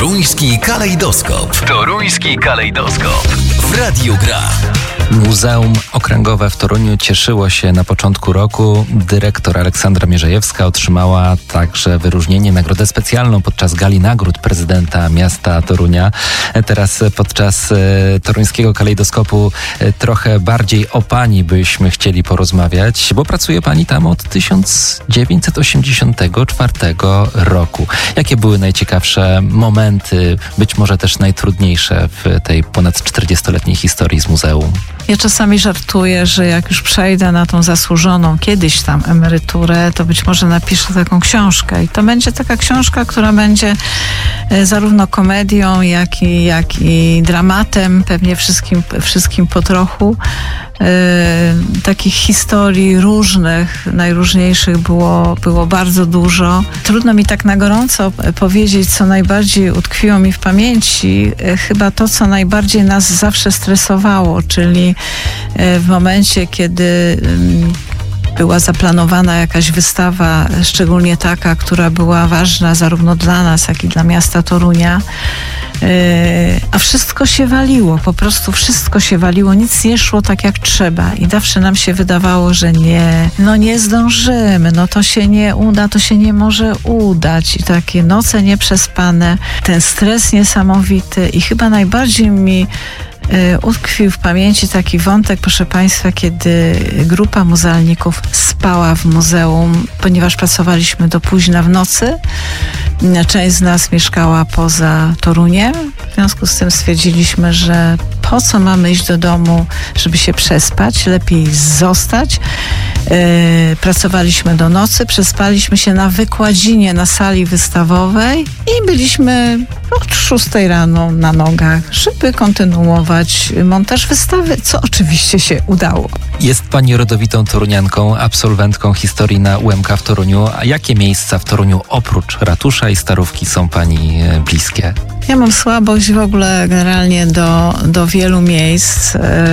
Toruński kalejdoskop. Toruński kalejdoskop. W Radiu Gra. Muzeum Okręgowe w Toruniu cieszyło się na początku roku. Dyrektor Aleksandra Mierzejewska otrzymała także wyróżnienie, nagrodę specjalną podczas gali nagród prezydenta miasta Torunia. Teraz podczas toruńskiego kalejdoskopu trochę bardziej o pani byśmy chcieli porozmawiać, bo pracuje pani tam od 1984 roku. Jakie były najciekawsze momenty, być może też najtrudniejsze w tej ponad 40-letniej historii z muzeum? Ja czasami żartuję, że jak już przejdę na tą zasłużoną kiedyś tam emeryturę, to być może napiszę taką książkę. I to będzie taka książka, która będzie zarówno komedią, jak i dramatem, pewnie wszystkim po trochu. Takich historii różnych, najróżniejszych było bardzo dużo. Trudno mi tak na gorąco powiedzieć, co najbardziej utkwiło mi w pamięci. Chyba to, co najbardziej nas zawsze stresowało, czyli w momencie, kiedy była zaplanowana jakaś wystawa, szczególnie taka, która była ważna zarówno dla nas, jak i dla miasta Torunia. A wszystko się waliło, po prostu wszystko się waliło, nic nie szło tak jak trzeba i zawsze nam się wydawało, że nie zdążymy, to się nie uda, to się nie może udać i takie noce nieprzespane, ten stres niesamowity i chyba najbardziej mi utkwił w pamięci taki wątek, proszę Państwa, kiedy grupa muzealników spała w muzeum, ponieważ pracowaliśmy do późna w nocy. Część z nas mieszkała poza Toruniem. W związku z tym stwierdziliśmy, że po co mamy iść do domu, żeby się przespać, lepiej zostać. Pracowaliśmy do nocy, przespaliśmy się na wykładzinie na sali wystawowej i byliśmy od 6 rano na nogach, żeby kontynuować montaż wystawy, co oczywiście się udało. Jest pani rodowitą torunianką, absolwentką historii na UMK w Toruniu. A jakie miejsca w Toruniu oprócz ratusza i Starówki są pani bliskie? Ja mam słabość w ogóle generalnie do wielu miejsc,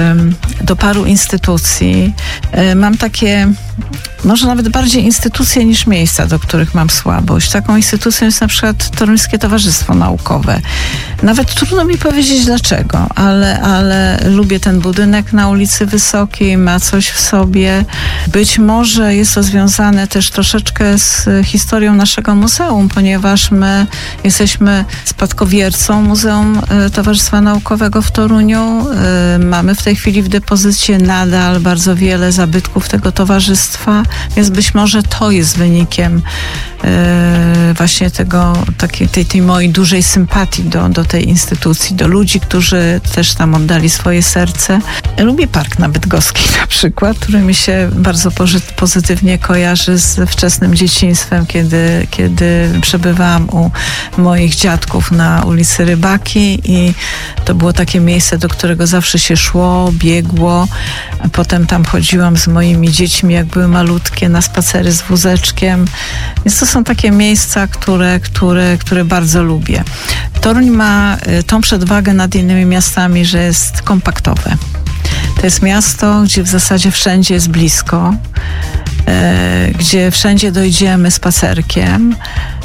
do paru instytucji. Mam takie, może nawet bardziej instytucje niż miejsca, do których mam słabość. Taką instytucją jest na przykład Toruńskie Towarzystwo Naukowe. Nawet trudno mi powiedzieć dlaczego, ale lubię ten budynek na ulicy Wysokiej, ma coś w sobie. Być może jest to związane też troszeczkę z historią naszego muzeum, ponieważ my jesteśmy spadkobiercą Muzeum Towarzystwa Naukowego w Toruniu. Mamy w tej chwili w depozycie nadal bardzo wiele zabytków tego towarzystwa, więc być może to jest wynikiem właśnie tej mojej dużej sympatii do tej instytucji, do ludzi, którzy też tam oddali swoje serce. Lubię Park na Bydgoskiej na przykład, który mi się bardzo pozytywnie kojarzy z wczesnym dzieciństwem, kiedy przebywałam u moich dziadków na ulicy Rybaki i to było takie miejsce, do którego zawsze się szło, biegło. A potem tam chodziłam z moimi dziećmi, jak były malutkie, na spacery z wózeczkiem. Więc to są takie miejsca, które bardzo lubię. Toruń ma tą przewagę nad innymi miastami, że jest kompaktowe. To jest miasto, gdzie w zasadzie wszędzie jest blisko, gdzie wszędzie dojdziemy spacerkiem,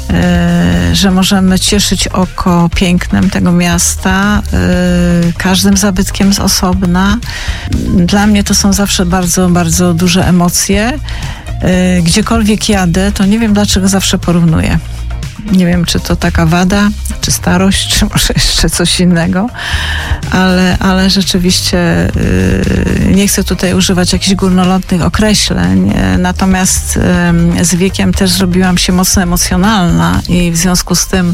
że możemy cieszyć oko pięknem tego miasta, każdym zabytkiem z osobna. Dla mnie to są zawsze bardzo, bardzo duże emocje. Gdziekolwiek jadę, to nie wiem dlaczego zawsze porównuję. Nie wiem, czy to taka wada, czy starość, czy może jeszcze coś innego, ale rzeczywiście nie chcę tutaj używać jakichś górnolotnych określeń, natomiast z wiekiem też zrobiłam się mocno emocjonalna i w związku z tym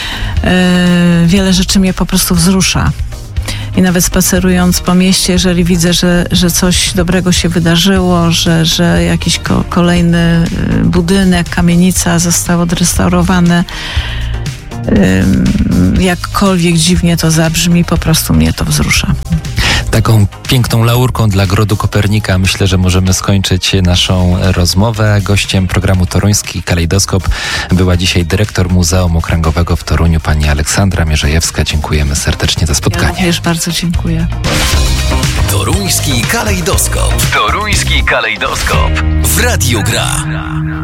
wiele rzeczy mnie po prostu wzrusza. I nawet spacerując po mieście, jeżeli widzę, że coś dobrego się wydarzyło, że jakiś kolejny budynek, kamienica został odrestaurowany, jakkolwiek dziwnie to zabrzmi, po prostu mnie to wzrusza. Taką piękną laurką dla Grodu Kopernika myślę, że możemy skończyć naszą rozmowę. Gościem programu Toruński Kalejdoskop była dzisiaj dyrektor Muzeum Okręgowego w Toruniu, pani Aleksandra Mierzejewska. Dziękujemy serdecznie za spotkanie. Ja również bardzo dziękuję. Toruński Kalejdoskop. Toruński Kalejdoskop. W Radiu Gra.